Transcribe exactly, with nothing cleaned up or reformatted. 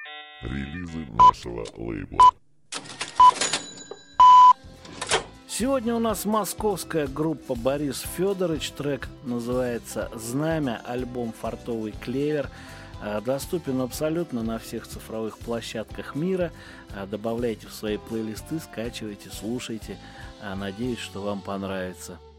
Релизы нашего лейбла. Сегодня у нас московская группа «Борис Федорович». Трек называется «Знамя», альбом «Фартовый клевер». Доступен абсолютно на всех цифровых площадках мира. Добавляйте в свои плейлисты, скачивайте, слушайте. Надеюсь, что вам понравится.